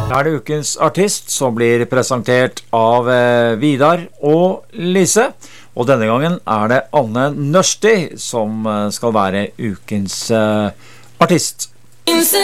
Da det ukens artist som blir presentert av Vidar og Lise. Og denne gangen det Anne Nørsti som skal være ukens artist.